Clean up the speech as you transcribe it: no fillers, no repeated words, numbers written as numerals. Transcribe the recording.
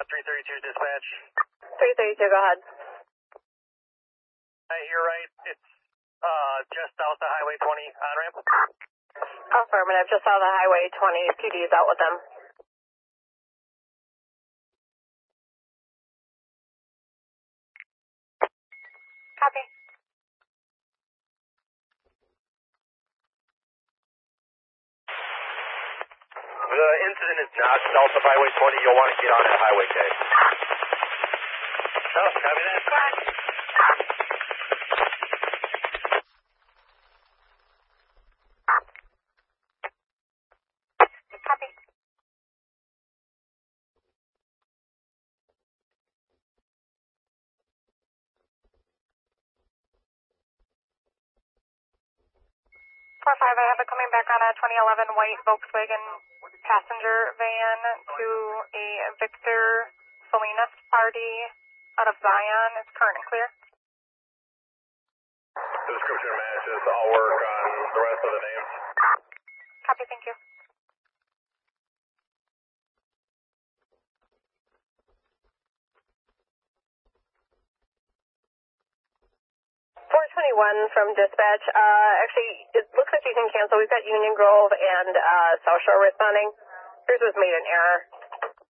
332 dispatch. 332, go ahead. You're right. It's just south of Highway 20 on-ramp. Affirmative, just saw the Highway 20 PD's out with them. Copy. The incident is not south of Highway 20. You'll want to get on that Highway K. Oh, copy that. Copy. I have it coming back on a 2011 white Volkswagen passenger van to a Victor Salinas party out of Zion. It's current and clear. The description matches. I'll work on the rest of the names. Copy, thank you. From dispatch. Actually, it looks like you can cancel. We've got Union Grove and South Shore responding. Yours was made an error.